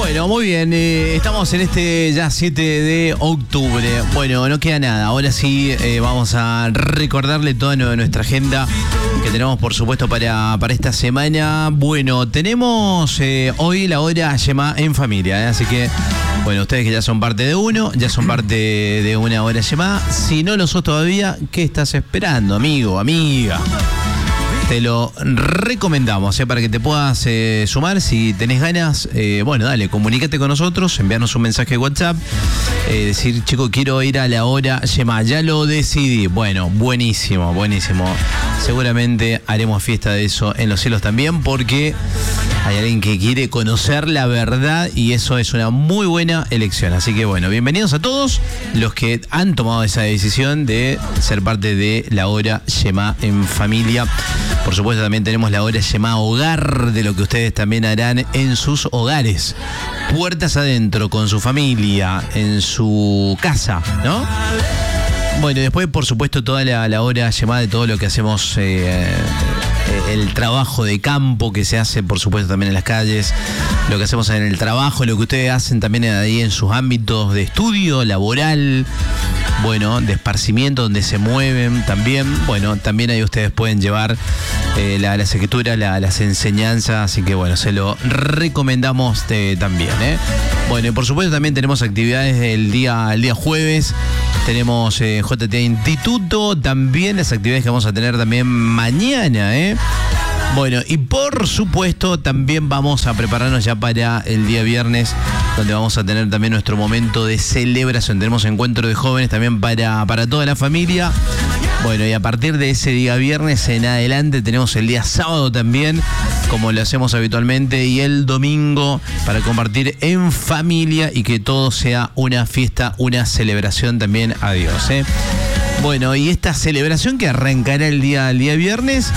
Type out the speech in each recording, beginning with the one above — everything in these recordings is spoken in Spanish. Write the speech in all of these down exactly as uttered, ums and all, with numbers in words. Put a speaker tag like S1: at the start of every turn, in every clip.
S1: Bueno, muy bien, eh, estamos en este ya siete de octubre. Bueno, no queda nada, ahora sí eh, vamos a recordarle toda nuestra agenda que tenemos, por supuesto, para, para esta semana. Bueno, tenemos eh, hoy la hora Yemá en familia, ¿eh? Así que, bueno, ustedes que ya son parte de uno, ya son parte de una hora Yemá. Si no lo sos todavía, ¿qué estás esperando, amigo, amiga? Te lo recomendamos, ¿eh? Para que te puedas eh, sumar. Si tenés ganas, eh, bueno, dale, comunícate con nosotros, enviarnos un mensaje de WhatsApp, eh, decir, chico, quiero ir a la hora Yemá, ya lo decidí. Bueno, buenísimo, buenísimo. Seguramente haremos fiesta de eso en los cielos también, porque hay alguien que quiere conocer la verdad y eso es una muy buena elección. Así que bueno, bienvenidos a todos los que han tomado esa decisión de ser parte de la hora Yemá en familia. Por supuesto, también tenemos la hora Yemá Hogar, de lo que ustedes también harán en sus hogares. Puertas adentro, con su familia, en su casa, ¿no? Bueno, y después, por supuesto, toda la, la hora Yemá de todo lo que hacemos, eh, el trabajo de campo que se hace, por supuesto, también en las calles, lo que hacemos en el trabajo, lo que ustedes hacen también ahí en sus ámbitos de estudio, laboral, bueno, de esparcimiento, donde se mueven también. Bueno, también ahí ustedes pueden llevar eh, la, las escrituras, la, las enseñanzas, así que bueno, se lo recomendamos de, también, ¿eh? Bueno, y por supuesto también tenemos actividades el día, el día jueves. Tenemos eh, J T Instituto, también las actividades que vamos a tener también mañana, ¿eh? Bueno, y por supuesto también vamos a prepararnos ya para el día viernes, donde vamos a tener también nuestro momento de celebración. Tenemos encuentro de jóvenes también para, para toda la familia. Bueno, y a partir de ese día viernes en adelante tenemos el día sábado también, como lo hacemos habitualmente, y el domingo para compartir en familia y que todo sea una fiesta, una celebración también a Dios, ¿eh? Bueno, y esta celebración que arrancará el día, el día viernes,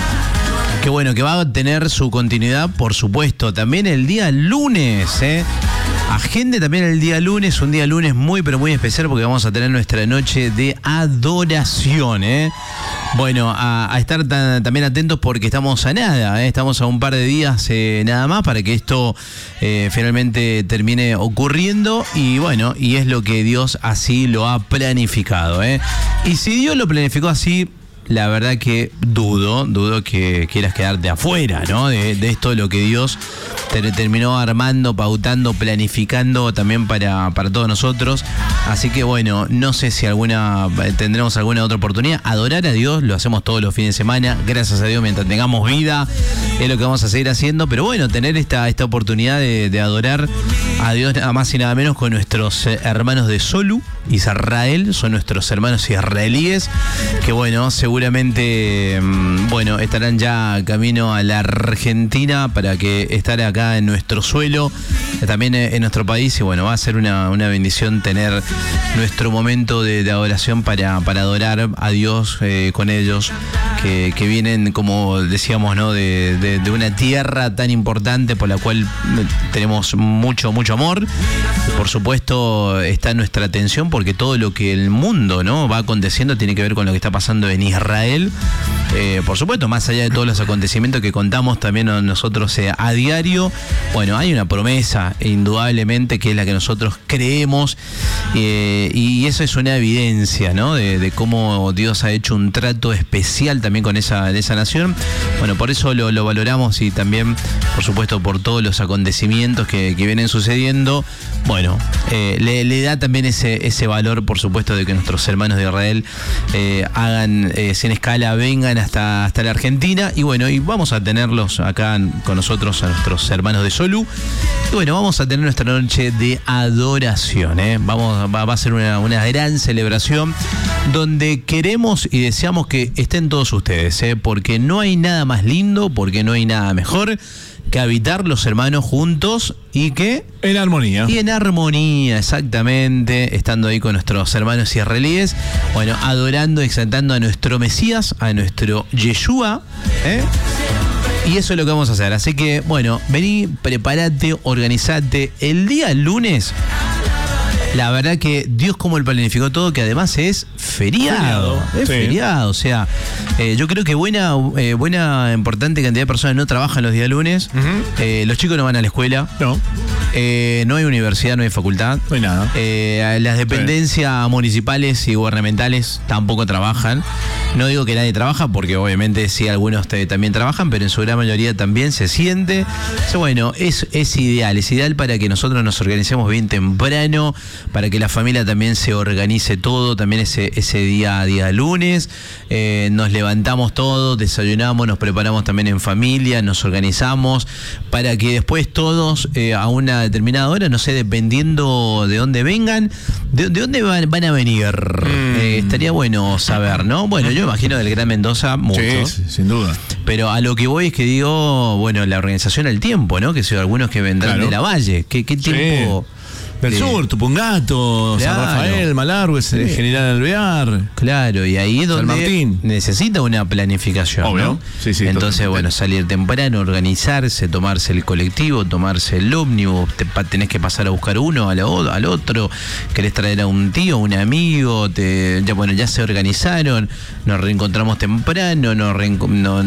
S1: que bueno, que va a tener su continuidad, por supuesto, también el día lunes, ¿eh? Agende también el día lunes, un día lunes muy pero muy especial, porque vamos a tener nuestra noche de adoración, ¿eh? Bueno, a, a estar tan, también atentos, porque estamos a nada, ¿eh? Estamos a un par de días eh, nada más para que esto eh, finalmente termine ocurriendo, y bueno, y es lo que Dios así lo ha planificado, ¿eh? Y si Dios lo planificó así, la verdad que dudo, dudo que quieras quedarte afuera, ¿no? De, de esto, lo que Dios te terminó armando, pautando, planificando también para, para todos nosotros. Así que bueno, no sé si alguna tendremos alguna otra oportunidad. Adorar a Dios lo hacemos todos los fines de semana, gracias a Dios, mientras tengamos vida, es lo que vamos a seguir haciendo. Pero bueno, tener esta, esta oportunidad de, de adorar a Dios nada más y nada menos con nuestros hermanos de Solu, Israel, son nuestros hermanos israelíes, que bueno, seguramente bueno, estarán ya camino a la Argentina para que estar acá en nuestro suelo, también en nuestro país, y bueno, va a ser una, una bendición tener nuestro momento de, de adoración para, para adorar a Dios eh, con ellos, que, que vienen, como decíamos, ¿no? de, de, de una tierra tan importante por la cual tenemos mucho, mucho amor. Y por supuesto está nuestra atención, porque todo lo que el mundo, ¿no? va aconteciendo tiene que ver con lo que está pasando en Israel. Eh, por supuesto, más allá de todos los acontecimientos que contamos también nosotros eh, a diario, bueno, hay una promesa indudablemente que es la que nosotros creemos, eh, y eso es una evidencia, ¿no? De, de cómo Dios ha hecho un trato especial también con esa, esa nación. Bueno, por eso lo, lo valoramos, y también, por supuesto, por todos los acontecimientos que, que vienen sucediendo. Bueno, eh, le, le da también ese, ese valor, por supuesto, de que nuestros hermanos de Israel eh, hagan eh, sin escala, vengan hasta, hasta la Argentina, y bueno, y vamos a tenerlos acá con nosotros, a nuestros hermanos de Solu. Y bueno, vamos a tener nuestra noche de adoración, ¿eh? Vamos, va, va a ser una, una gran celebración donde queremos y deseamos que estén todos ustedes, ¿eh? Porque no hay nada más lindo, porque no hay nada mejor que habitar los hermanos juntos y que...
S2: En armonía.
S1: Y en armonía, exactamente, estando ahí con nuestros hermanos israelíes, bueno, adorando, exaltando a nuestro Mesías, a nuestro Yeshua, ¿eh? Y eso es lo que vamos a hacer. Así que, bueno, vení, prepárate, organizate. El día lunes, la verdad que Dios como Él planificó todo, que además es feriado. feriado es sí. feriado, o sea, eh, yo creo que buena, eh, buena, importante cantidad de personas no trabajan los días lunes. Uh-huh. eh, los chicos no van a la escuela.
S2: No.
S1: Eh, no hay universidad, no hay facultad.
S2: No hay nada.
S1: Eh, las dependencias municipales y gubernamentales tampoco trabajan. No digo que nadie trabaja, porque obviamente sí algunos te, también trabajan, pero en su gran mayoría también se siente. Entonces, bueno, es, es ideal, es ideal para que nosotros nos organicemos bien temprano, para que la familia también se organice todo, también ese, ese día a día lunes. Eh, nos levantamos todos, desayunamos, nos preparamos también en familia, nos organizamos, para que después todos eh, a una determinada hora, no sé, dependiendo de dónde vengan, de, de dónde van, van a venir. Mm. Eh, estaría bueno saber, ¿no? Bueno, yo imagino del Gran Mendoza mucho.
S2: Sí, sin duda.
S1: Pero a lo que voy es que digo, bueno, la organización al tiempo, ¿no? Que son algunos que vendrán claro. de la Valle. ¿Qué, qué tiempo?
S2: Sí. Del de... sur, Tupungato, claro. San Rafael, Malargüe, sí. General Alvear.
S1: Claro, y ahí es donde
S2: San Martín.
S1: Necesita una planificación,
S2: obvio.
S1: ¿no?
S2: Sí, sí,
S1: entonces, totalmente. Bueno, salir temprano, organizarse, tomarse el colectivo, tomarse el ómnibus, te, tenés que pasar a buscar uno al, al otro, querés traer a un tío, un amigo, te, ya bueno, ya se organizaron, nos reencontramos temprano, nos reenco- no,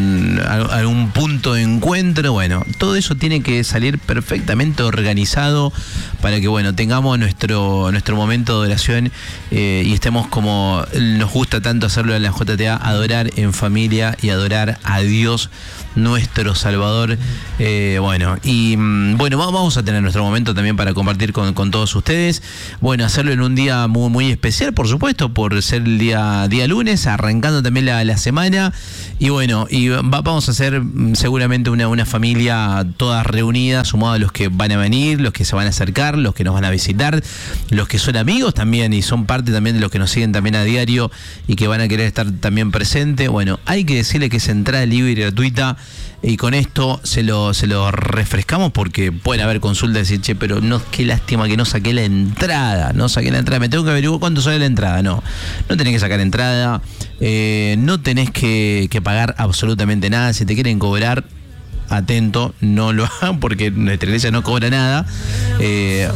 S1: a algún punto de encuentro, bueno, todo eso tiene que salir perfectamente organizado para que, bueno, tengamos nuestro nuestro momento de oración eh, y estemos como nos gusta tanto hacerlo en la J T A, adorar en familia y adorar a Dios nuestro Salvador. Eh, bueno, y bueno, vamos a tener nuestro momento también para compartir con, con todos ustedes. Bueno, hacerlo en un día muy, muy especial, por supuesto, por ser el día, día lunes, arrancando también la, la semana. Y bueno, y va, vamos a hacer seguramente una, una familia todas reunidas, sumados a los que van a venir, los que se van a acercar, los que nos van a visitar, los que son amigos también y son parte también de los que nos siguen también a diario y que van a querer estar también presentes. Bueno, hay que decirle que es entrada libre y gratuita. Y con esto se lo, se lo refrescamos porque pueden haber consultas y decir, che, pero no, qué lástima que no saqué la entrada, no saqué la entrada, me tengo que averiguar cuánto sale la entrada. No, no tenés que sacar entrada, eh, no tenés que, que pagar absolutamente nada. Si te quieren cobrar, atento, no lo hagan porque nuestra iglesia no cobra nada. Eh,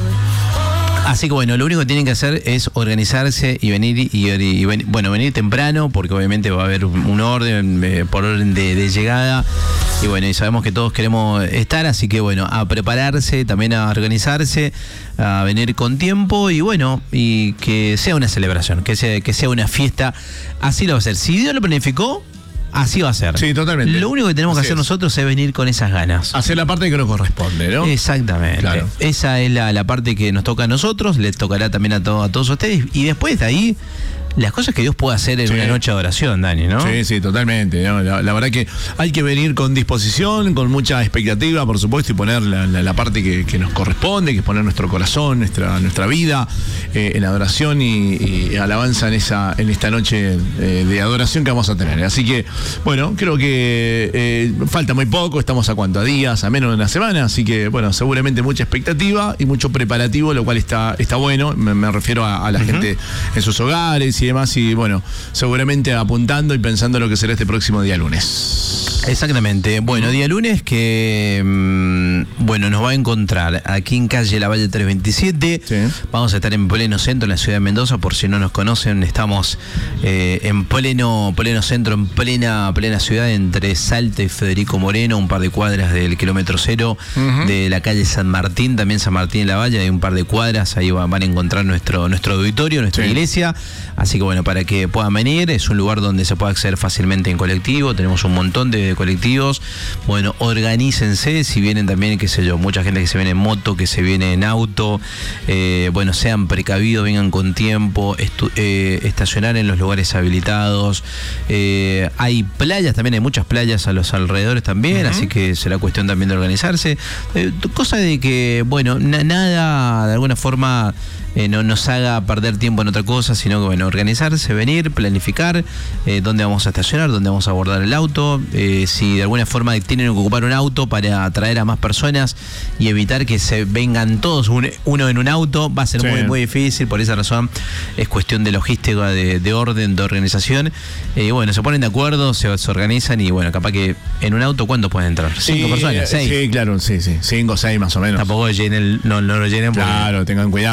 S1: Así que bueno, lo único que tienen que hacer es organizarse y venir y, y, y ven, bueno, venir temprano, porque obviamente va a haber un orden eh, por orden de, de llegada. Y bueno, y sabemos que todos queremos estar, así que bueno, a prepararse, también a organizarse, a venir con tiempo y bueno, y que sea una celebración, que sea, que sea una fiesta. Así lo va a ser. Si Dios lo planificó, así va a ser.
S2: Sí, totalmente.
S1: Lo único que tenemos
S2: así
S1: que hacer
S2: es.
S1: nosotros es venir con esas ganas.
S2: Hacer la parte que nos corresponde, ¿no?
S1: Exactamente.
S2: Claro.
S1: Esa es la, la parte que nos toca a nosotros, les tocará también a, to- a todos ustedes. Y después de ahí, las cosas que Dios puede hacer en sí. una noche de oración, Dani, ¿no?
S2: Sí, sí, totalmente, ¿no? La, la verdad que hay que venir con disposición, con mucha expectativa, por supuesto, y poner la, la, la parte que, que nos corresponde, que es poner nuestro corazón, nuestra, nuestra vida eh, en adoración y, y alabanza en esa en esta noche eh, de adoración que vamos a tener. Así que, bueno, creo que eh, falta muy poco, estamos a cuánto, a días, a menos de una semana, así que, bueno, seguramente mucha expectativa y mucho preparativo, lo cual está, está bueno, me, me refiero a, a la uh-huh. gente en sus hogares y demás, y bueno, seguramente apuntando y pensando lo que será este próximo día lunes.
S1: Exactamente. Bueno, día lunes que mmm, bueno, nos va a encontrar aquí en calle Lavalle trescientos veintisiete. Sí. Vamos a estar en pleno centro en la ciudad de Mendoza, por si no nos conocen, estamos eh, en pleno pleno centro, en plena plena ciudad, entre Salta y Federico Moreno, un par de cuadras del kilómetro cero uh-huh. de la calle San Martín, también San Martín de Lavalle, hay un par de cuadras, ahí van, van a encontrar nuestro nuestro auditorio, nuestra sí. iglesia. Así que bueno, para que puedan venir, es un lugar donde se puede acceder fácilmente en colectivo, tenemos un montón de colectivos. Bueno, organícense, si vienen también, qué sé yo, mucha gente que se viene en moto, que se viene en auto, eh, bueno, sean precavidos, vengan con tiempo, estu- eh, estacionar en los lugares habilitados. Eh, hay playas también, hay muchas playas a los alrededores también, uh-huh. así que será cuestión también de organizarse. Eh, cosa de que, bueno, na- nada de alguna forma eh, no nos haga perder tiempo en otra cosa, sino que, bueno, organizarse, venir, planificar eh, dónde vamos a estacionar, dónde vamos a abordar el auto, eh, si de alguna forma tienen que ocupar un auto para atraer a más personas y evitar que se vengan todos un, uno en un auto, va a ser sí. muy muy difícil. Por esa razón es cuestión de logística, de, de orden, de organización. Eh, bueno, se ponen de acuerdo, se, se organizan y bueno, capaz que en un auto, ¿cuántos pueden entrar? ¿Cinco sí, personas? ¿Seis?
S2: Sí, claro, sí, sí, cinco o seis más o menos.
S1: Tampoco llenen, no, no lo llenen.
S2: Claro, tengan cuidado también.
S1: No sea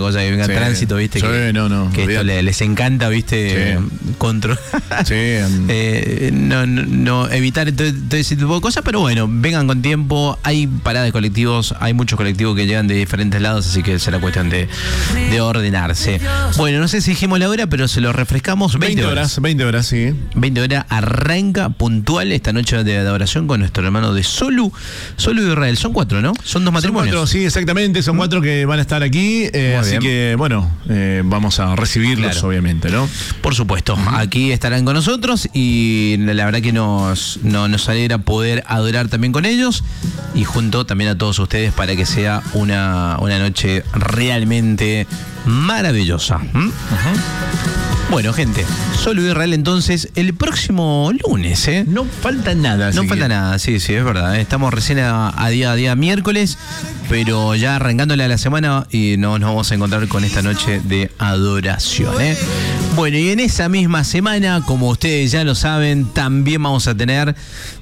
S1: cosa que venga
S2: Sí.
S1: tránsito, ¿viste?
S2: Sí,
S1: que
S2: no, no,
S1: que esto
S2: olvídate.
S1: le- les encanta, ¿viste?
S2: Sí.
S1: Control.
S2: Sí, um,
S1: Eh, no, no, no evitar todo, todo ese tipo de cosas, pero bueno, vengan con tiempo. Hay paradas de colectivos, hay muchos colectivos que llegan de diferentes lados, así que será cuestión de, de ordenarse. Bueno, no sé si dijimos la hora, pero se lo refrescamos.
S2: veinte horas, veinte horas, sí.
S1: veinte horas arranca puntual esta noche de adoración con nuestro hermano de Solu, Solu y Israel. Son cuatro, ¿no? Son dos
S2: Son
S1: matrimonios.
S2: cuatro, sí, exactamente, son cuatro que van a estar aquí, eh,
S1: Muy
S2: así
S1: bien.
S2: que bueno, eh, vamos a recibirlos,
S1: Claro.
S2: obviamente, ¿no?
S1: Por supuesto, aquí estarán con nosotros y la verdad que nos, no, nos alegra poder adorar también con ellos y junto también a todos ustedes para que sea una, una noche realmente maravillosa. ¿Mm? Bueno, gente, Solo Israel entonces el próximo lunes, ¿eh?
S2: No falta nada.
S1: No
S2: así
S1: falta
S2: que-
S1: nada, sí, sí, es verdad. ¿eh? Estamos recién a, a día a día miércoles, pero ya arrancándole a la semana y no, nos vamos a encontrar con esta noche de adoración. ¿eh? Bueno, y en esa misma semana, como ustedes ya lo saben, también vamos a tener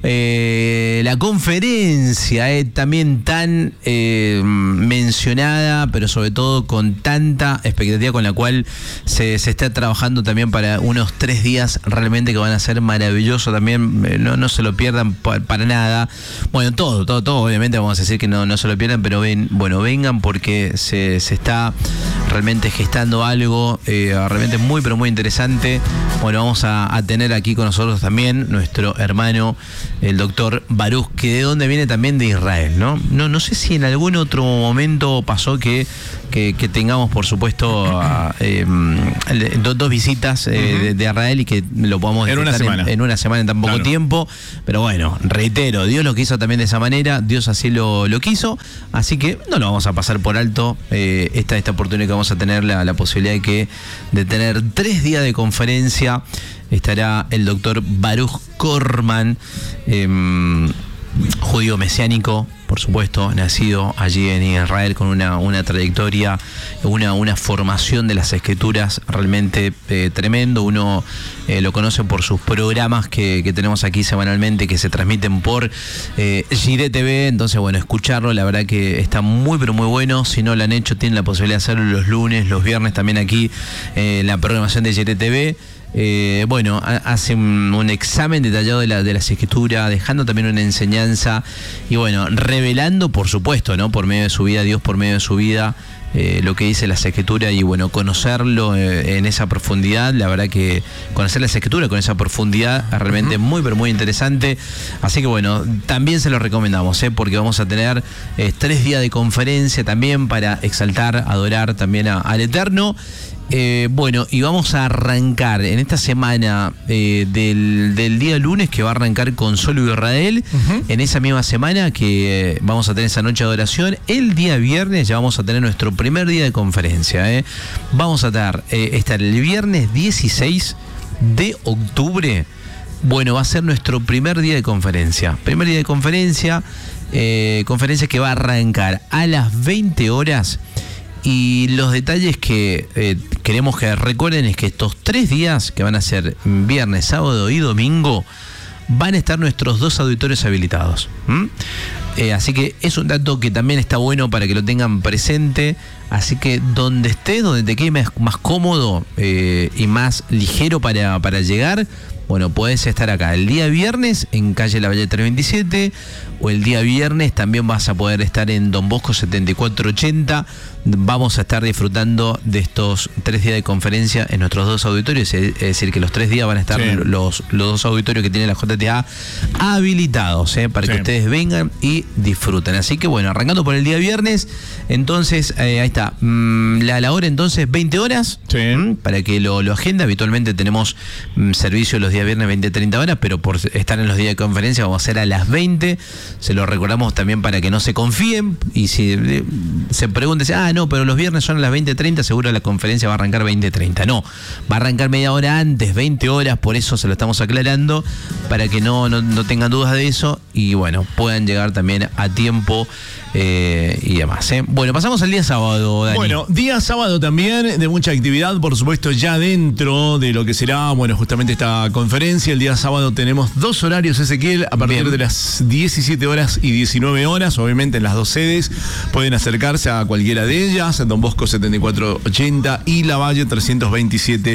S1: eh, la conferencia, eh, también tan eh, mencionada, pero sobre todo con tanta expectativa con la cual se, se está trabajando también para unos tres días realmente que van a ser maravillosos también, eh, no, no se lo pierdan pa- para nada. Bueno, todo, todo, todo, obviamente vamos a decir que no, no se lo pierdan, pero ven, bueno, vengan porque se, se está realmente gestando algo eh, realmente muy, pero muy interesante. Bueno, vamos a, a tener aquí con nosotros también nuestro hermano, el doctor Baruch, que de dónde viene también de Israel, ¿no? No, no sé si en algún otro momento pasó que, que, que tengamos, por supuesto, a, eh, do- dos visitas eh,
S2: Ujú.
S1: de, de Israel y que lo podamos
S2: En una
S1: disfrutar
S2: semana.
S1: en, en una semana, en tan poco
S2: Claro.
S1: tiempo. Pero bueno, reitero, Dios lo quiso también de esa manera, Dios así lo, lo quiso, así que no lo vamos a pasar por alto eh, esta, esta oportunidad que vamos a tener, la, la posibilidad de, que, de tener tres días de conferencia. Estará el doctor Baruch Korman, eh, judío mesiánico, por supuesto, nacido allí en Israel con una, una trayectoria, una, una formación de las escrituras realmente eh, tremendo. Uno eh, lo conoce por sus programas que, que tenemos aquí semanalmente, que se transmiten por eh, Jiré T V. Entonces, bueno, escucharlo, la verdad que está muy, pero muy bueno. Si no lo han hecho, tienen la posibilidad de hacerlo los lunes, los viernes también aquí eh, en la programación de Jiré T V. Eh, bueno, ha- hace un, un examen detallado de, la, de las escrituras, dejando también una enseñanza y bueno, revelando, por supuesto, ¿no? Por medio de su vida, Dios por medio de su vida, eh, lo que dice las escrituras y bueno, conocerlo eh, en esa profundidad, la verdad que conocer las escrituras con esa profundidad es realmente muy, pero muy interesante. Así que bueno, también se lo recomendamos, ¿eh? Porque vamos a tener eh, tres días de conferencia también para exaltar, adorar también a- al Eterno. Eh, bueno, y vamos a arrancar en esta semana eh, del, del día lunes, que va a arrancar con Solo Israel.
S2: Ujú.
S1: En esa misma semana que eh, vamos a tener esa noche de adoración. El día viernes ya vamos a tener nuestro primer día de conferencia. ¿eh? Vamos a estar, eh, estar el viernes dieciséis de octubre. Bueno, va a ser nuestro primer día de conferencia. Primer día de conferencia, eh, conferencia que va a arrancar a las veinte horas. Y los detalles que eh, queremos que recuerden es que estos tres días, que van a ser viernes, sábado y domingo, van a estar nuestros dos auditorios habilitados. ¿Mm? Eh, así que es un dato que también está bueno para que lo tengan presente. Así que donde estés, donde te quede más, más cómodo eh, y más ligero para, para llegar, bueno, podés estar acá el día viernes en calle Lavalle trescientos veintisiete, o el día viernes también vas a poder estar en Don Bosco setenta y cuatro ochenta. Vamos a estar disfrutando de estos tres días de conferencia en nuestros dos auditorios, es decir, que los tres días van a estar
S2: Sí.
S1: los, los dos auditorios que tiene la J T A habilitados, ¿eh? Para
S2: Sí.
S1: que ustedes vengan y disfruten. Así que bueno, arrancando por el día viernes, entonces eh, ahí está, mm, la, la hora entonces veinte horas,
S2: Sí.
S1: ¿m? Para que lo, lo agenda. Habitualmente tenemos mm, servicio los días viernes veinte treinta horas, pero por estar en los días de conferencia vamos a hacer a las veinte. Se lo recordamos también para que no se confíen y si eh, se pregunten, ah no, pero los viernes son a las veinte treinta, seguro la conferencia va a arrancar veinte treinta. No, va a arrancar media hora antes, veinte horas, por eso se lo estamos aclarando, para que no, no, no tengan dudas de eso y bueno, puedan llegar también a tiempo eh, y demás. ¿eh? Bueno, pasamos al día sábado, Dani.
S2: Bueno, día sábado también de mucha actividad, por supuesto, ya dentro de lo que será, bueno, justamente esta conferencia. El día sábado tenemos dos horarios, Ezequiel, a partir Bien. de las diecisiete horas y diecinueve horas, obviamente en las dos sedes. Pueden acercarse a cualquiera de ellas, Don Bosco setenta y cuatro ochenta y Lavalle trescientos veintisiete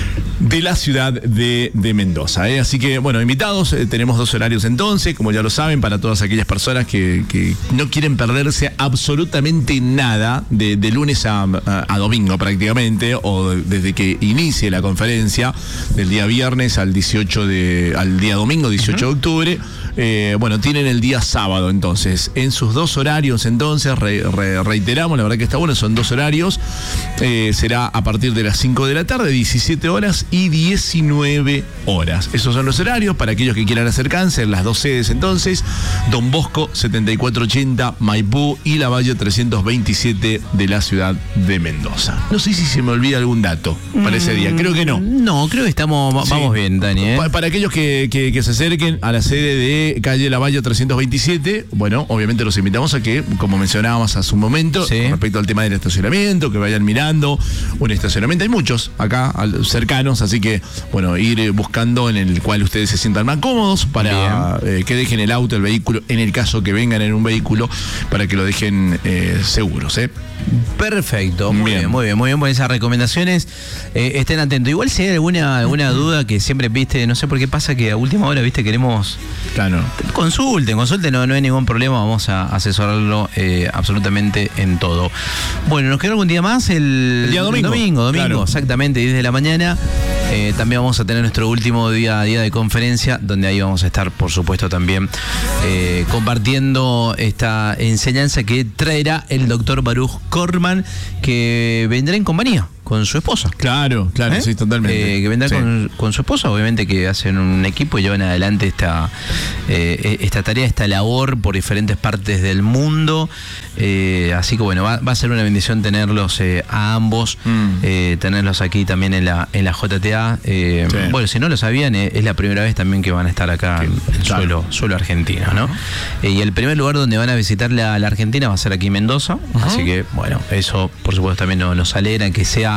S2: de la ciudad de, de Mendoza. ¿eh? Así que, bueno, invitados, eh, tenemos dos horarios entonces, como ya lo saben, para todas aquellas personas que, que no quieren perderse absolutamente nada de, de lunes a, a, a domingo prácticamente, o de, desde que inicie la conferencia, del día viernes al dieciocho de, al día domingo dieciocho uh-huh. de octubre. Eh, bueno, tienen el día sábado entonces, en sus dos horarios entonces, re, re, reiteramos, la verdad que está bueno, son dos horarios, eh, será a partir de las cinco de la tarde, diecisiete horas y diecinueve horas. Esos son los horarios para aquellos que quieran acercarse en las dos sedes entonces, Don Bosco setenta y cuatro ochenta, Maipú y Lavalle trescientos veintisiete de la ciudad de Mendoza. No sé si se me olvida algún dato para ese día, creo que no.
S1: No, creo que estamos, sí. vamos bien, Dani. ¿eh?
S2: Pa para aquellos que, que, que se acerquen a la sede de calle Lavalle trescientos veintisiete, bueno, obviamente los invitamos a que, como mencionábamos hace un momento, sí. con respecto al tema del estacionamiento, que vayan mirando un estacionamiento, hay muchos acá cercanos, así que, bueno, ir buscando en el cual ustedes se sientan más cómodos para eh, que dejen el auto, el vehículo, en el caso que vengan en un vehículo, para que lo dejen eh, seguros, ¿eh?
S1: Perfecto, muy bien. bien, muy bien, muy bien por esas recomendaciones. Eh, estén atentos. Igual si hay alguna, alguna duda que siempre, viste, no sé por qué pasa que a última hora, viste, queremos...
S2: Claro.
S1: Consulten, consulten, no, no hay ningún problema, vamos a asesorarlo eh, absolutamente en todo. Bueno, ¿nos queda algún día más? El,
S2: el día domingo.
S1: Domingo, domingo, claro. Exactamente, diez de la mañana. Eh, también vamos a tener nuestro último día, día de conferencia, donde ahí vamos a estar, por supuesto, también eh, compartiendo esta enseñanza que traerá el doctor Baruch Korman, que vendrá en compañía con su esposa.
S2: Claro, claro, ¿Eh? sí, totalmente.
S1: Eh, que vendrá
S2: sí.
S1: con, con su esposa, obviamente que hacen un equipo y llevan adelante esta, eh, esta tarea, esta labor por diferentes partes del mundo. Eh, así que bueno, va, va a ser una bendición tenerlos eh, a ambos, mm. eh, tenerlos aquí también en la, en la J T A. Eh, sí. Bueno, si no lo sabían, eh, es la primera vez también que van a estar acá sí, en, en claro. suelo, suelo argentino, ¿no? Uh-huh. eh, y el primer lugar donde van a visitar la, la Argentina va a ser aquí en Mendoza. Uh-huh. Así que bueno, eso por supuesto también nos, nos alegra que sea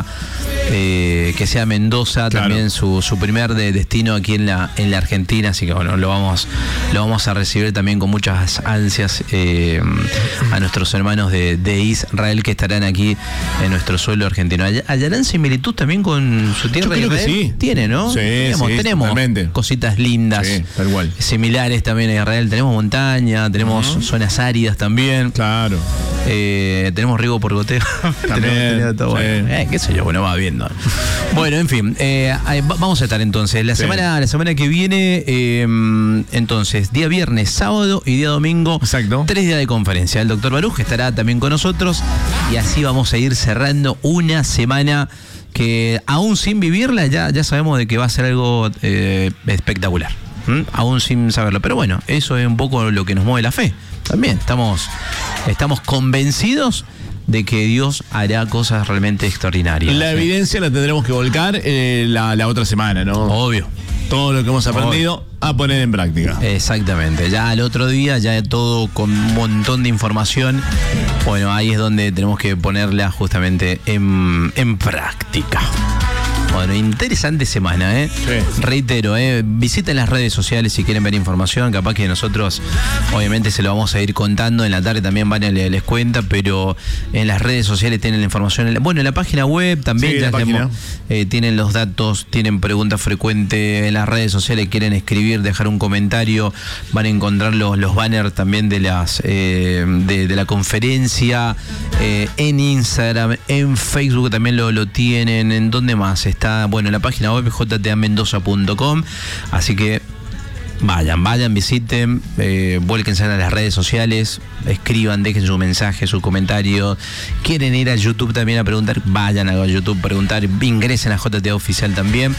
S1: Eh, que sea Mendoza claro. también su, su primer de destino aquí en la en la Argentina, así que bueno, lo vamos lo vamos a recibir también con muchas ansias eh, a nuestros hermanos de, de Israel que estarán aquí en nuestro suelo argentino. ¿Hallarán similitud también con su tierra?
S2: Yo creo
S1: Israel?
S2: que sí.
S1: Tiene, ¿no?
S2: Sí,
S1: tenemos
S2: sí,
S1: tenemos
S2: totalmente.
S1: Cositas lindas,
S2: sí, tal cual.
S1: similares también a Israel. Tenemos montaña, tenemos uh-huh. zonas áridas también.
S2: Claro.
S1: Eh, tenemos riego por goteo.
S2: También.
S1: tenemos, todo, sí. bueno. eh, qué sé yo, bueno, va viendo. Bueno, en fin, eh, vamos a estar entonces la sí. semana la semana que viene, eh, entonces, día viernes, sábado y día domingo.
S2: Exacto.
S1: Tres días de conferencia. El doctor Baruch estará también con nosotros y así vamos a ir cerrando una semana que aún sin vivirla ya, ya sabemos de que va a ser algo eh, espectacular. ¿Mm? Aún sin saberlo. Pero bueno, eso es un poco lo que nos mueve la fe. También estamos, estamos convencidos de que Dios hará cosas realmente extraordinarias.
S2: La ¿sí? evidencia la tendremos que volcar eh, la, la otra semana, ¿no?
S1: Obvio.
S2: Todo lo que hemos aprendido Obvio. a poner en práctica.
S1: Exactamente. Ya al otro día, ya todo con un montón de información. Bueno, ahí es donde tenemos que ponerla justamente en, en práctica. Bueno, interesante semana, ¿eh? Sí. Reitero, ¿eh? Visiten las redes sociales si quieren ver información. Capaz que nosotros, obviamente, se lo vamos a ir contando. En la tarde también van a les cuenta, pero en las redes sociales tienen la información. Bueno, en la página web también.
S2: Sí,
S1: ya
S2: la página.
S1: Eh, tienen los datos, tienen preguntas frecuentes. En las redes sociales quieren escribir, dejar un comentario. Van a encontrar los, los banners también de las eh, de, de la conferencia. Eh, en Instagram, en Facebook también lo, lo tienen. ¿En dónde más está? Está, bueno, en la página web j t a mendoza punto com, así que vayan, vayan, visiten, eh, vuélquense a las redes sociales, escriban, dejen su mensaje, su comentario. Quieren ir a YouTube también a preguntar, vayan a YouTube, preguntar, ingresen a J T A Oficial también,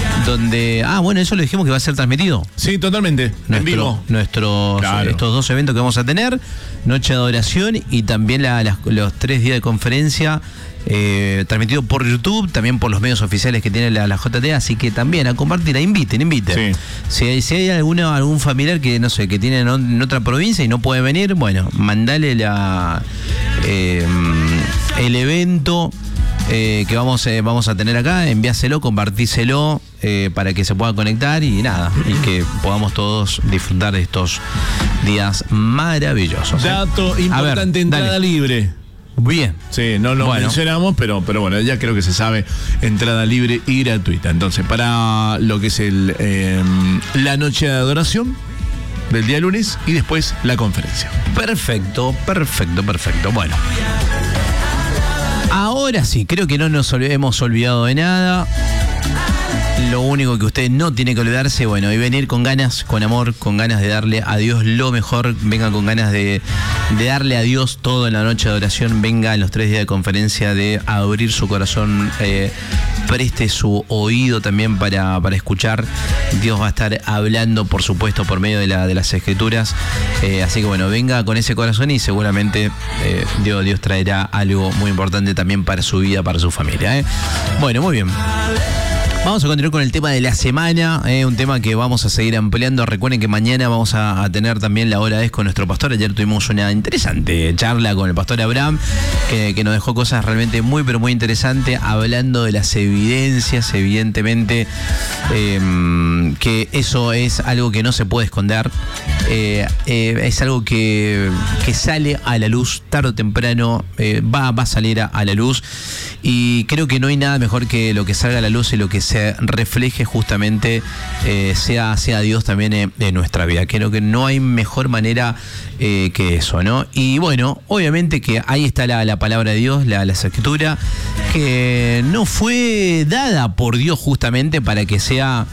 S1: donde, ah, bueno, eso lo dijimos que va a ser transmitido.
S2: Sí, totalmente,
S1: Nuestro,
S2: en vivo.
S1: Nuestros,
S2: claro.
S1: estos dos eventos que vamos a tener, noche de adoración y también la, las, los tres días de conferencia, eh, transmitido por YouTube, también por los medios oficiales que tiene la, la J T, así que también a compartir, a inviten, inviten.
S2: Sí.
S1: Si hay, si hay alguno, algún familiar que, no sé, que tiene en, en otra provincia y no puede venir, bueno, mandale la eh, el evento eh, que vamos, eh, vamos a tener acá, enviáselo, compartíselo eh, para que se pueda conectar y nada, y que podamos todos disfrutar de estos días maravillosos.
S2: Dato
S1: ¿eh?
S2: importante, ver, entrada dale. libre.
S1: Bien.
S2: Sí, no lo bueno. mencionamos, pero, pero bueno, ya creo que se sabe, entrada libre y gratuita. Entonces, para lo que es el eh, la noche de adoración del día lunes y después la conferencia.
S1: Perfecto, perfecto, perfecto. Bueno. Ahora sí, creo que no nos hemos olvidado de nada. Lo único que usted no tiene que olvidarse, bueno, y venir con ganas, con amor, con ganas de darle a Dios lo mejor, venga con ganas de, de darle a Dios todo en la noche de adoración, venga en los tres días de conferencia, de abrir su corazón, eh, preste su oído también para, para escuchar. Dios va a estar hablando, por supuesto, por medio de, la, de las escrituras, eh, así que bueno, venga con ese corazón y seguramente eh, Dios, Dios traerá algo muy importante también para su vida, para su familia, ¿eh? Bueno, muy bien. Vamos a continuar con el tema de la semana, eh, un tema que vamos a seguir ampliando. Recuerden que mañana vamos a, a tener también la hora es con nuestro pastor. Ayer tuvimos una interesante charla con el pastor Abraham, que, que nos dejó cosas realmente muy, pero muy interesantes, hablando de las evidencias, evidentemente, eh, que eso es algo que no se puede esconder, eh, eh, es algo que, que sale a la luz tarde o temprano, eh, va, va a salir a, a la luz, y creo que no hay nada mejor que lo que salga a la luz y lo que se refleje justamente eh, sea, sea Dios también en, en nuestra vida. Creo que no hay mejor manera eh, que eso, ¿no? Y bueno, obviamente que ahí está la, la palabra de Dios, la, la escritura, que no fue dada por Dios justamente para que sea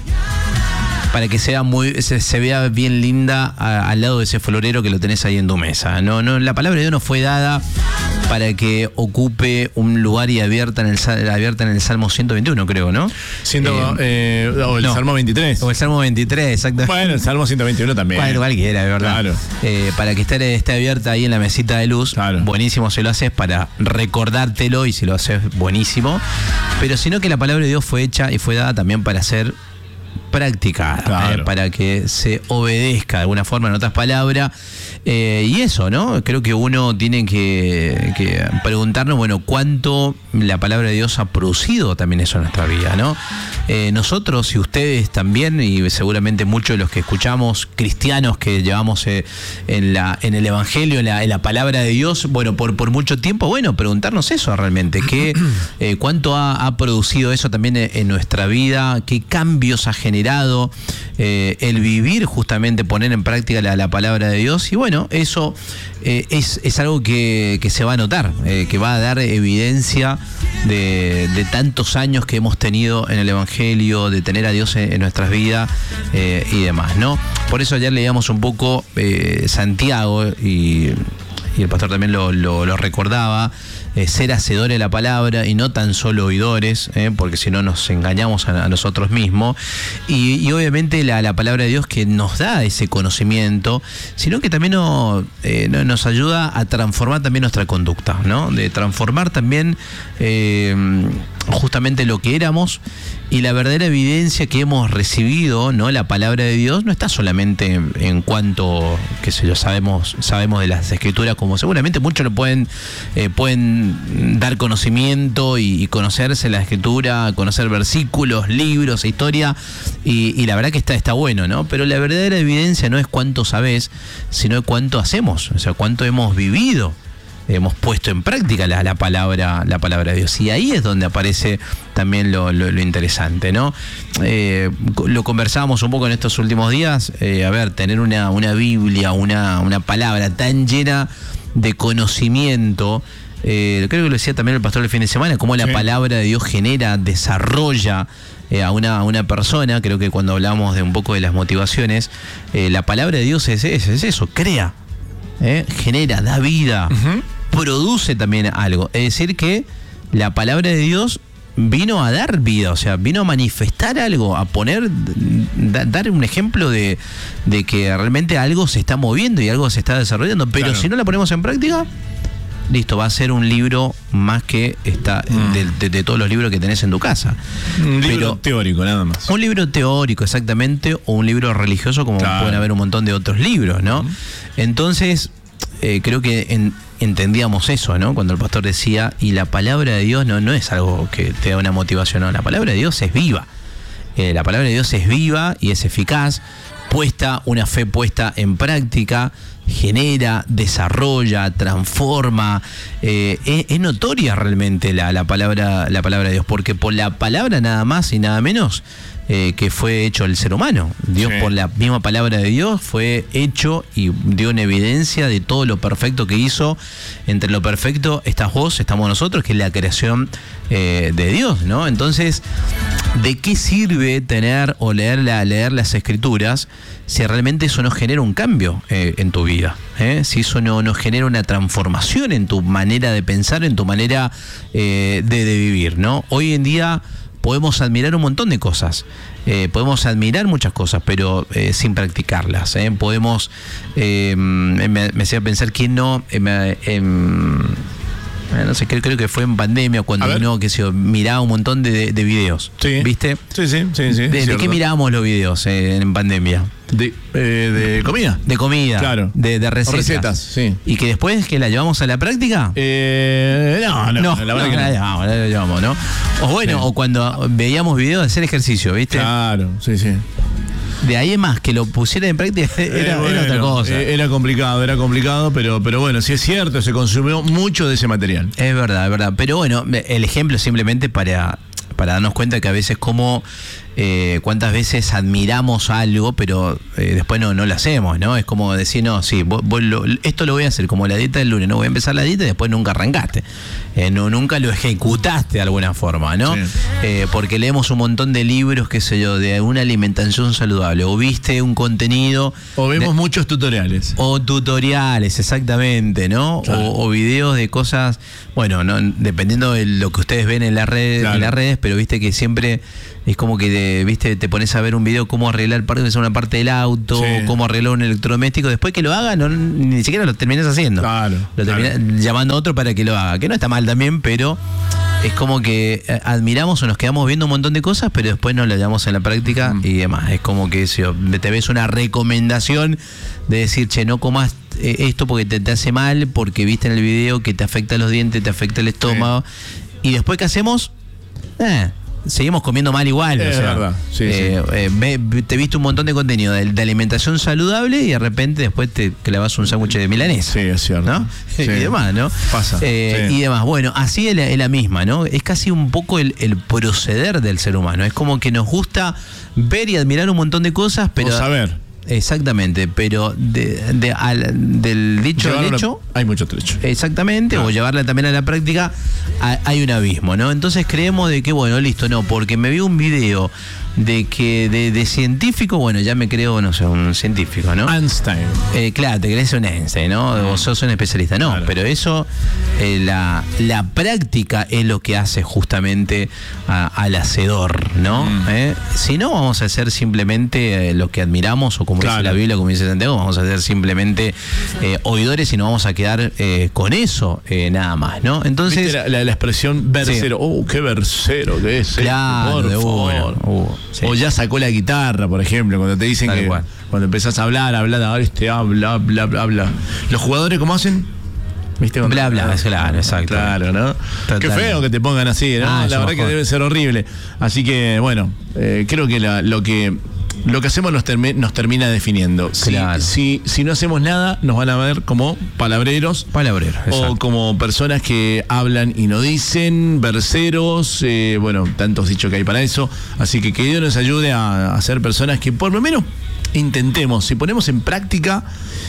S1: para que sea muy se, se vea bien linda a, al lado de ese florero que lo tenés ahí en tu mesa. No, no, la palabra de Dios no fue dada para que ocupe un lugar y abierta en el abierta en el Salmo ciento veintiuno, creo, ¿no?
S2: Siendo, eh, eh, o el no, Salmo veintitrés.
S1: O el Salmo veintitrés, exactamente.
S2: Bueno, el Salmo ciento veintiuno también.
S1: Bueno, cualquiera, de verdad. Claro. Eh, para que esté, esté abierta ahí en la mesita de luz, claro. Buenísimo si lo haces para recordártelo y si lo haces, buenísimo. Pero sino que la palabra de Dios fue hecha y fue dada también para ser practicada, claro. eh, para que se obedezca de alguna forma, en otras palabras, eh, y eso, ¿no? Creo que uno tiene que, que preguntarnos, bueno, cuánto la palabra de Dios ha producido también eso en nuestra vida, ¿no? Eh, nosotros y ustedes también, y seguramente muchos de los que escuchamos, cristianos que llevamos eh, en, la, en el Evangelio, en la, en la palabra de Dios, bueno, por, por mucho tiempo, bueno, preguntarnos eso realmente, que, eh, cuánto ha, ha producido eso también en, en nuestra vida, qué cambios ha generado eh, el vivir, justamente poner en práctica la, la palabra de Dios, y bueno, eso eh, es, es algo que, que se va a notar, eh, que va a dar evidencia de, de tantos años que hemos tenido en el Evangelio, de tener a Dios en, en nuestras vidas eh, y demás, ¿no? Por eso ayer leíamos un poco eh, Santiago y, y el pastor también lo, lo, lo recordaba, eh, ser hacedores de la palabra y no tan solo oidores, eh, porque si no nos engañamos a, a nosotros mismos, y, y obviamente la, la palabra de Dios que nos da ese conocimiento, sino que también no, eh, no, nos ayuda a transformar también nuestra conducta, ¿no? De transformar también eh, justamente lo que éramos, y la verdadera evidencia que hemos recibido, ¿no? La palabra de Dios no está solamente en, en cuanto, qué sé yo, sabemos, sabemos de las escrituras, como seguramente muchos lo pueden, eh, pueden dar conocimiento y, y conocerse la escritura, conocer versículos, libros, historia, y, y la verdad que está, está bueno, ¿no? Pero la verdadera evidencia no es cuánto sabés, sino cuánto hacemos, o sea, cuánto hemos vivido. Hemos puesto en práctica la, la palabra la palabra de Dios, y ahí es donde aparece también lo, lo, lo interesante, ¿no? Eh, lo conversábamos un poco en estos últimos días, eh, a ver, tener una, una Biblia, una, una palabra tan llena de conocimiento, eh, creo que lo decía también el pastor el fin de semana, cómo la sí. palabra de Dios genera, desarrolla eh, a, una, a una persona. Creo que cuando hablamos de un poco de las motivaciones, eh, la palabra de Dios es, es, es eso, crea, eh, genera, da vida. Uh-huh. Produce también algo, es decir que la palabra de Dios vino a dar vida, o sea, vino a manifestar algo, a poner, da, dar un ejemplo de, de que realmente algo se está moviendo y algo se está desarrollando, pero claro. si no la ponemos en práctica, listo, va a ser un libro más que está mm. de, de, de todos los libros que tenés en tu casa.
S2: Un libro Pero, teórico, nada más.
S1: Un libro teórico, exactamente, o un libro religioso, como claro. pueden haber un montón de otros libros, ¿no? Mm. Entonces, eh, creo que en, entendíamos eso, ¿no? Cuando el pastor decía, y la palabra de Dios no, no es algo que te da una motivación, no, la palabra de Dios es viva. Eh, la palabra de Dios es viva y es eficaz, puesta, una fe puesta en práctica, genera, desarrolla, transforma, eh, es, es notoria realmente la, la palabra, la palabra de Dios, porque por la palabra nada más y nada menos eh, que fue hecho el ser humano. Dios sí. por la misma palabra de Dios fue hecho y dio una evidencia de todo lo perfecto que hizo. Entre lo perfecto estás vos, estamos nosotros, que es la creación eh, de Dios, ¿no? Entonces, ¿de qué sirve tener o leer, la, leer las escrituras si realmente eso no genera un cambio eh, en tu vida? ¿eh? Si eso no, no genera una transformación en tu manera de pensar, en tu manera eh, de, de vivir, ¿no? Hoy en día podemos admirar un montón de cosas, eh, podemos admirar muchas cosas, pero eh, sin practicarlas. ¿eh? Podemos, eh, me, me hacía pensar quién no... Eh, me, eh, no sé, creo, creo que fue en pandemia cuando uno que se miraba un montón de, de videos.
S2: Sí.
S1: ¿Viste?
S2: Sí, sí, sí. sí
S1: ¿De, ¿De qué mirábamos los videos eh, en pandemia?
S2: De, eh, de comida.
S1: De comida.
S2: Claro.
S1: De, de recetas.
S2: Recetas, sí.
S1: ¿Y que después que la llevamos a la práctica?
S2: Eh, no, no,
S1: no,
S2: la verdad
S1: no,
S2: que no.
S1: La llevamos, la llevamos, ¿no? O bueno, sí. o cuando veíamos videos de hacer ejercicio, ¿viste?
S2: Claro, sí, sí.
S1: De ahí en más, que lo pusiera en práctica era,
S2: eh, bueno,
S1: era otra cosa.
S2: Era complicado, era complicado, pero, pero bueno, sí es cierto, se consumió mucho de ese material.
S1: Es verdad, es verdad. Pero bueno, el ejemplo simplemente para, para darnos cuenta que a veces como eh, cuántas veces admiramos algo, pero eh, después no, no lo hacemos, ¿no? Es como decir, no, sí, vos, vos lo, esto lo voy a hacer como la dieta del lunes, no voy a empezar la dieta y después nunca arrancaste. Eh, no, nunca lo ejecutaste de alguna forma, ¿no? Sí. Eh, porque leemos un montón de libros, qué sé yo, de una alimentación saludable, o viste un contenido...
S2: O vemos
S1: de,
S2: muchos tutoriales.
S1: O tutoriales, exactamente, ¿no? Claro. O, o videos de cosas, bueno, no, dependiendo de lo que ustedes ven en, la red, claro. en las redes, pero viste que siempre es como que, de, viste, te pones a ver un video cómo arreglar una parte del auto, sí. cómo arreglar un electrodoméstico, después que lo haga, no, ni siquiera lo terminas haciendo.
S2: Claro.
S1: Lo terminas
S2: claro.
S1: llamando a otro para que lo haga, que no está mal también, pero es como que admiramos o nos quedamos viendo un montón de cosas, pero después no lo llevamos en la práctica mm. y demás. Es como que si te ves una recomendación de decir, che, no comas esto porque te, te hace mal, porque viste en el video que te afecta los dientes, te afecta el estómago. Sí. Y después, ¿qué hacemos? Eh, seguimos comiendo mal igual.
S2: Es
S1: o sea,
S2: verdad. Sí,
S1: eh,
S2: sí.
S1: Eh, ve, te viste un montón de contenido de, de alimentación saludable y de repente después te clavas un sándwich de milanesa.
S2: Sí, es cierto.
S1: ¿No?
S2: Sí.
S1: Y demás, ¿no?
S2: Pasa.
S1: Eh,
S2: sí.
S1: Y demás. Bueno, así es la, es la misma, ¿no? Es casi un poco el, el proceder del ser humano. Es como que nos gusta ver y admirar un montón de cosas, pero...
S2: O saber.
S1: Exactamente, pero de, de, al, del dicho al hecho
S2: hay mucho trecho.
S1: Exactamente, claro. O llevarla también a la práctica, a, hay un abismo, ¿no? Entonces creemos de que, bueno, listo, no, porque me vi un video de que de, de científico, bueno, ya me creo, no sé, un científico, ¿no?
S2: Einstein.
S1: Eh, claro, te crees un Einstein, ¿no? Mm. O sos un especialista, no, claro. Pero eso, eh, la, la práctica es lo que hace justamente a, al hacedor, ¿no? Mm. ¿Eh? Si no, vamos a hacer simplemente eh, lo que admiramos, o como claro. dice la Biblia, como dice Santiago, vamos a ser simplemente eh, oidores y nos vamos a quedar eh, con eso, eh, nada más, ¿no? Entonces...
S2: ¿Viste la, la, la expresión versero? Sí. ¡Oh, qué versero que es!
S1: Claro,
S2: por
S1: de
S2: favor.
S1: Uh, uh, sí.
S2: O ya sacó la guitarra, por ejemplo, cuando te dicen Tal que cual. Cuando empezás a hablar, hablar, ahora este habla, habla, habla. ¿Los jugadores cómo hacen? ¿Viste? Cuando,
S1: bla, bla, claro, exacto.
S2: Claro, ¿no? Total. Qué feo que te pongan así, ¿no? Ah, la verdad mejor. Que debe ser horrible. Así que, bueno, eh, creo que la, lo que... Lo que hacemos nos, termi nos termina definiendo.
S1: Claro.
S2: Si, si, si no hacemos nada, nos van a ver como palabreros.
S1: Palabreros, exacto.
S2: O como personas que hablan y no dicen, verseros, eh, bueno, tantos dichos que hay para eso. Así que que Dios nos ayude a, a ser personas que por lo menos intentemos, si ponemos en práctica,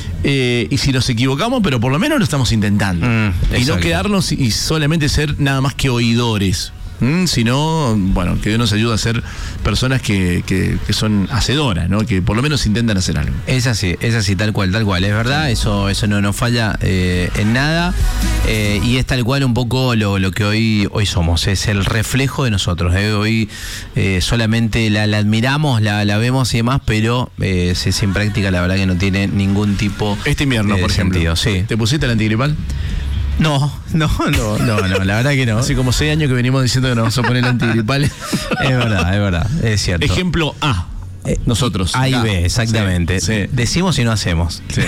S2: eh, y si nos equivocamos, pero por lo menos lo estamos intentando. Mm, y no quedarnos y solamente ser nada más que oidores. Mm, sino, bueno, que Dios nos ayude a ser personas que, que, que son hacedoras, ¿no? Que por lo menos intentan hacer algo.
S1: Es así, es así, tal cual, tal cual, es verdad, eso, eso no nos falla eh, en nada, eh, y es tal cual un poco lo, lo que hoy, hoy somos, es el reflejo de nosotros, eh. Hoy eh, solamente la, la admiramos, la, la vemos y demás, pero eh, si sin práctica la verdad que no tiene ningún tipo
S2: este invierno,
S1: de
S2: por ejemplo,
S1: sentido. Sí.
S2: ¿Te pusiste el antigripal?
S1: No, no, no, no, no, la verdad que no.
S2: Hace como seis años que venimos diciendo que nos vamos a poner antigripal.
S1: Es verdad, es verdad, es cierto.
S2: Ejemplo A. Nosotros.
S1: A y B, exactamente.
S2: Sí, sí.
S1: Decimos y no hacemos.
S2: Sí.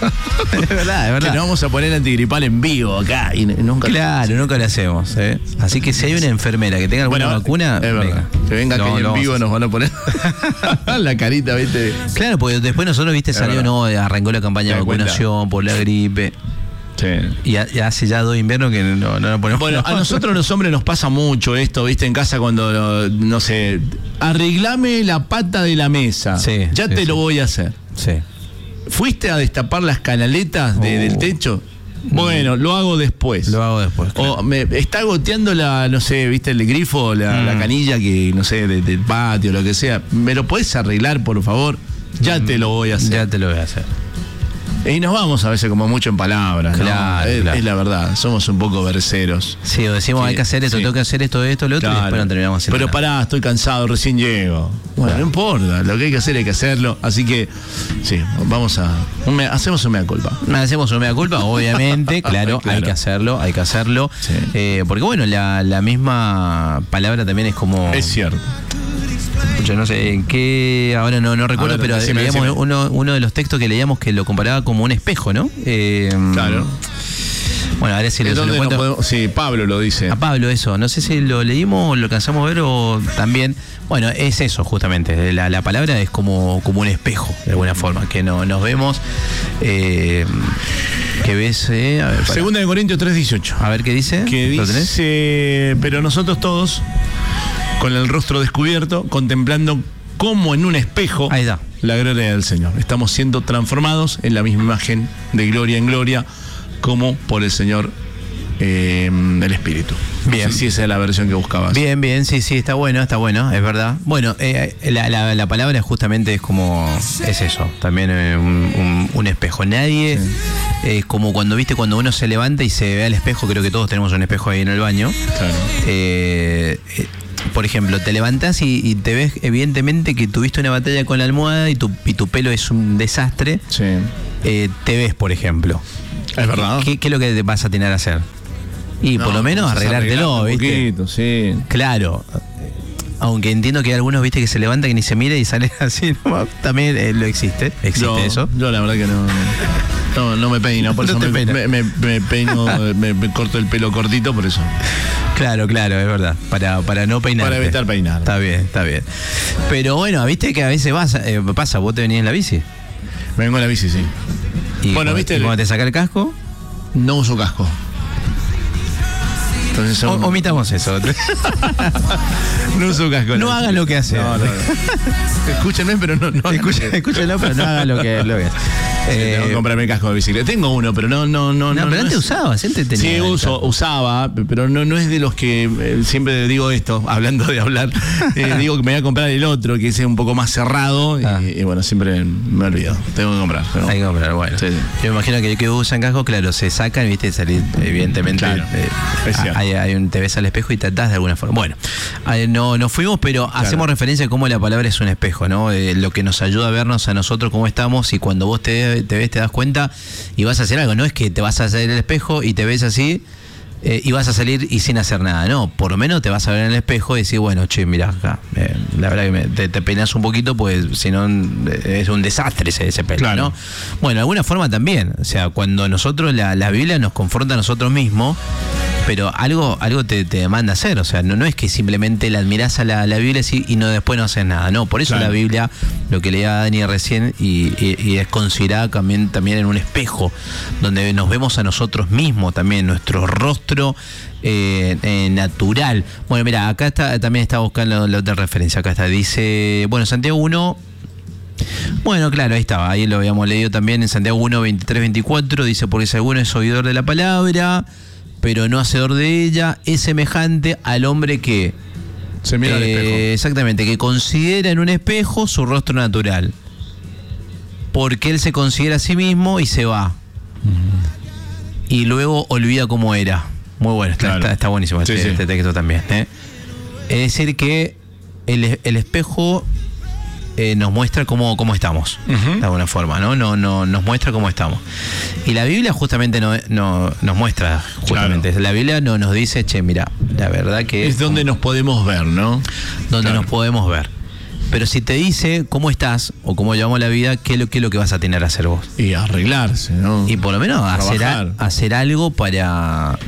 S1: Es verdad, es verdad.
S2: Que nos vamos a poner antigripal en vivo acá y nunca.
S1: Claro, nunca lo hacemos. ¿eh? Así que si hay una enfermera que tenga alguna
S2: bueno,
S1: vacuna,
S2: es verdad.
S1: venga.
S2: Que venga
S1: No,
S2: que
S1: no
S2: en vivo nos van a poner la carita, ¿viste?
S1: Claro, porque después nosotros, viste,
S2: Es
S1: salió,
S2: verdad.
S1: no, arrancó la campaña de vacunación por la gripe.
S2: Sí.
S1: Y, a, y hace ya dos inviernos que no, no nos ponemos.
S2: Bueno, a nosotros los hombres nos pasa mucho esto, viste, en casa cuando, no sé, arreglame la pata de la mesa.
S1: Sí,
S2: ya
S1: sí,
S2: te
S1: sí.
S2: lo voy a hacer.
S1: Sí.
S2: ¿Fuiste a destapar las canaletas de,
S1: Oh.
S2: del techo? Bueno, lo hago después.
S1: Lo hago después. Claro.
S2: O me está goteando la, no sé, viste, el grifo, la,
S1: Mm.
S2: la canilla que, no sé, de- del patio, lo que sea. ¿Me lo puedes arreglar, por favor? Ya te lo voy a hacer.
S1: Ya te lo voy a hacer.
S2: Y nos vamos a veces como mucho en palabras, ¿no?
S1: Claro,
S2: es,
S1: claro.
S2: es la verdad, somos un poco berceros.
S1: Sí, o decimos
S2: Sí,
S1: hay que hacer esto,
S2: sí.
S1: tengo que hacer esto, esto, lo otro, y
S2: Claro.
S1: después no terminamos haciendo
S2: Pero
S1: nada.
S2: pará, estoy cansado, recién llego. Bueno,
S1: Claro.
S2: no importa, lo que hay que hacer hay que hacerlo. Así que, sí, vamos a. un mea- hacemos un mea culpa.
S1: Hacemos una mea culpa, obviamente, claro,
S2: Claro.
S1: hay que hacerlo, hay que hacerlo.
S2: Sí.
S1: Eh, porque bueno, la, la misma palabra también es como.
S2: Es cierto.
S1: Yo no sé en qué, ahora no, no recuerdo,
S2: ver,
S1: pero
S2: decime,
S1: leíamos
S2: decime.
S1: uno, uno de los textos que leíamos que lo comparaba como un espejo, ¿no? Eh,
S2: Claro.
S1: Bueno, a ver si
S2: ¿En
S1: lo, se lo
S2: dónde no
S1: cuento.
S2: podemos- Sí, Pablo lo dice.
S1: A Pablo, eso. No sé si lo leímos o lo alcanzamos a ver o también. Bueno, es eso, justamente. La, la palabra es como, como un espejo, de alguna forma. Que no, nos vemos. Eh, que ves. Eh, a ver, para-
S2: Segunda de Corintios tres dieciocho.
S1: a ver qué dice.
S2: Que
S1: ¿Lo tenés?
S2: dice, pero nosotros todos, con el rostro descubierto, contemplando como en un espejo
S1: Ahí está.
S2: la gloria del Señor. Estamos siendo transformados en la misma imagen de gloria en gloria, como por el Señor eh, del Espíritu. No
S1: Bien.
S2: sé si esa es la versión que buscabas.
S1: Bien, bien, sí, sí, está bueno, está bueno, es verdad. Bueno, eh, la, la, la palabra justamente es como, es eso, también eh, un, un, un espejo. Nadie,
S2: Sí.
S1: es como cuando, viste, cuando uno se levanta y se ve al espejo, creo que todos tenemos un espejo ahí en el baño.
S2: Claro.
S1: Eh, eh, por ejemplo, te levantás y, y te ves evidentemente que tuviste una batalla con la almohada y tu, y tu pelo es un desastre.
S2: Sí.
S1: Eh, te ves, por ejemplo.
S2: Es verdad.
S1: ¿Qué, qué es lo que te vas a tener a hacer? Y por
S2: No,
S1: lo menos
S2: vas a
S1: arreglártelo,
S2: arreglarte un
S1: ¿viste?
S2: poquito, sí.
S1: Claro. Aunque entiendo que hay algunos, viste, que se levantan, que ni se mira y salen así, ¿no? También eh, lo existe, existe
S2: yo,
S1: eso.
S2: Yo la verdad que no. No, no me peino, por
S1: No
S2: eso
S1: te
S2: me,
S1: peinas.
S2: me, me- me peino, me, me corto el pelo cortito, por eso.
S1: Claro, claro, es verdad. Para, para no peinar.
S2: Para evitar peinar.
S1: Está bien, está bien. Pero bueno, viste que a veces vas, eh, pasa, vos te venís en la bici.
S2: Me vengo en la bici, sí.
S1: Y
S2: Bueno,
S1: cuando,
S2: viste
S1: y
S2: el-
S1: cuando te saca el casco,
S2: No uso casco. Entonces son-
S1: o- omitamos eso.
S2: no uso casco.
S1: No hagas lo que haces.
S2: No, no, no. Escúchenme, pero no. no
S1: Escucha- Escúchalo, pero no hagas lo que, lo que haces. Eh,
S2: Tengo que comprarme casco de bicicleta. Tengo uno, pero no, no, no.
S1: no, pero
S2: no
S1: antes
S2: es-
S1: usabas, antes tenía.
S2: Sí, uso, usaba, pero no, no es de los que eh, siempre digo esto, hablando de hablar, eh, digo que me voy a comprar el otro, que es un poco más cerrado, y,
S1: Ah.
S2: y bueno, siempre me olvido. Tengo que comprar. pero-
S1: Hay que comprar, bueno.
S2: Sí, sí.
S1: Yo me imagino que que usan casco, claro, se sacan, viste, salir, evidentemente.
S2: Claro,
S1: eh,
S2: es cierto.
S1: hay, hay un, te ves al espejo y tratás de alguna forma. Bueno, eh, no nos fuimos, pero hacemos referencia a cómo la palabra es un espejo, ¿no? Eh, lo que nos ayuda a vernos a nosotros cómo estamos y cuando vos te, te ves, te das cuenta y vas a hacer algo. No es que te vas a hacer el espejo y te ves así. Eh, y vas a salir y sin hacer nada, no, por lo menos te vas a ver en el espejo y decir, bueno, che, mirá acá, eh, la verdad que me- te, te peinas un poquito, pues si no eh, es un desastre ese, ese pelo,
S2: Claro.
S1: ¿no? Bueno, de alguna forma también, o sea, cuando nosotros, la, la Biblia nos confronta a nosotros mismos, pero algo, algo te, te demanda hacer, o sea, no, no es que simplemente la admirás a la, la Biblia así, y no después no haces nada, no, por eso
S2: Claro.
S1: la Biblia, lo que leía Dani recién, y, y- y es considerada también, también en un espejo, donde nos vemos a nosotros mismos también, nuestro rostro eh, eh, natural. Bueno, mira, acá está, también estaba buscando la otra referencia, acá está, dice, bueno, Santiago uno. Bueno, claro, ahí estaba, ahí lo habíamos leído también en Santiago uno, veintitrés, veinticuatro, dice, porque si alguno es oidor de la palabra, pero no hacedor de ella, es semejante al hombre que...
S2: Se mira al
S1: eh,
S2: espejo.
S1: Exactamente, que considera en un espejo su rostro natural. Porque él se considera a sí mismo y se va. Y luego olvida cómo era. Muy bueno, está,
S2: Claro.
S1: está, está buenísimo
S2: Sí,
S1: este,
S2: sí.
S1: este texto también. ¿eh? Es decir, que el, el espejo eh, nos muestra cómo, cómo estamos, uh-huh. de alguna forma, ¿no? No, no, nos muestra cómo estamos. Y la Biblia justamente no, no, nos muestra, justamente. Claro. La Biblia no, nos dice, che, mira, la verdad que...
S2: Es donde nos podemos ver, ¿no?
S1: Donde claro. nos podemos ver. Pero si te dice cómo estás o cómo llevamos la vida, ¿qué es lo, qué es lo que vas a tener a hacer vos?
S2: Y arreglarse, ¿no?
S1: Y por lo menos hacer, a, hacer algo para...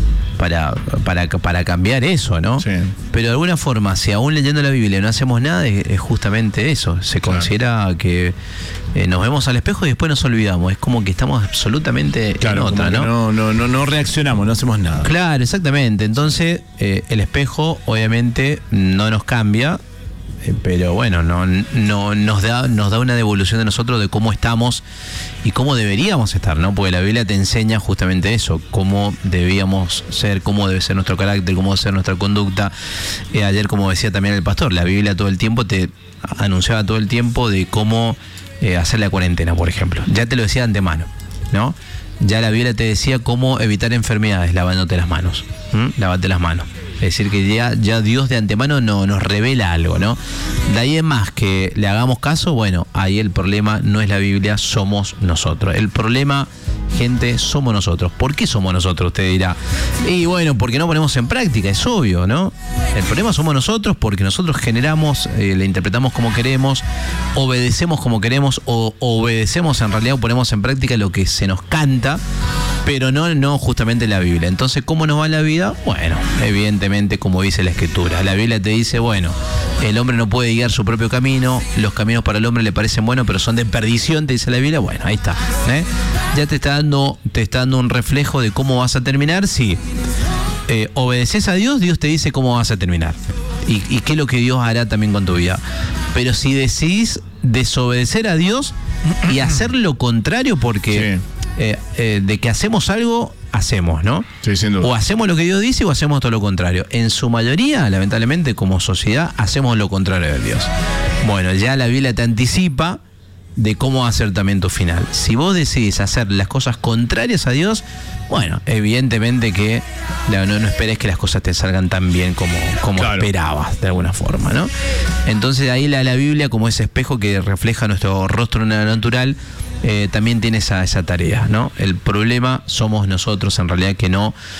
S1: Para, para, para cambiar eso, ¿no? Sí. Pero de alguna forma, si aún leyendo la Biblia no hacemos nada, es, es justamente eso. Se claro. considera que eh, nos vemos al espejo y después nos olvidamos. Es como que estamos absolutamente
S2: claro,
S1: en otra, ¿no?
S2: No, no, no, no reaccionamos, no hacemos nada.
S1: Claro, exactamente. Entonces, eh, el espejo obviamente no nos cambia, eh, pero bueno, no, no nos da, nos da una devolución de nosotros de cómo estamos y cómo deberíamos estar, ¿no? Porque la Biblia te enseña justamente eso, cómo debíamos ser, cómo debe ser nuestro carácter, cómo debe ser nuestra conducta. Eh, ayer, como decía también el pastor, la Biblia todo el tiempo te anunciaba todo el tiempo de cómo eh, hacer la cuarentena, por ejemplo. Ya te lo decía de antemano, ¿no? Ya la Biblia te decía cómo evitar enfermedades lavándote las manos. ¿Mm? Lávate las manos. Es decir, que ya, ya Dios de antemano no, nos revela algo, ¿no? De ahí en más que le hagamos caso, bueno, ahí el problema no es la Biblia, somos nosotros. El problema, gente, somos nosotros. ¿Por qué somos nosotros? Usted dirá. Y bueno, porque no ponemos en práctica, es obvio, ¿no? El problema somos nosotros porque nosotros generamos, eh, le interpretamos como queremos, obedecemos como queremos, o obedecemos en realidad o ponemos en práctica lo que se nos canta, pero no, no justamente la Biblia. Entonces, ¿cómo nos va la vida? Bueno, evidentemente, como dice la Escritura. La Biblia te dice, bueno, el hombre no puede guiar su propio camino, los caminos para el hombre le parecen buenos, pero son de perdición, te dice la Biblia. Bueno, ahí está, ¿eh? Ya te está dando, te está dando un reflejo de cómo vas a terminar. Si eh, obedeces a Dios, Dios te dice cómo vas a terminar. Y, y qué es lo que Dios hará también con tu vida. Pero si decidís desobedecer a Dios y hacer lo contrario, porque... Sí. Eh, eh, de que hacemos algo, hacemos, ¿no?
S2: Sí, sin duda.
S1: O hacemos lo que Dios dice o hacemos todo lo contrario. En su mayoría, lamentablemente, como sociedad, hacemos lo contrario de Dios. Bueno, ya la Biblia te anticipa de cómo va a ser también tu final. Si vos decidís hacer las cosas contrarias a Dios, bueno, evidentemente que no, no esperes que las cosas te salgan tan bien como, como claro. esperabas, de alguna forma, ¿no? Entonces ahí la, la Biblia, como ese espejo que refleja nuestro rostro natural, Eh, también tiene esa, esa tarea, ¿no? El problema somos nosotros, en realidad, que no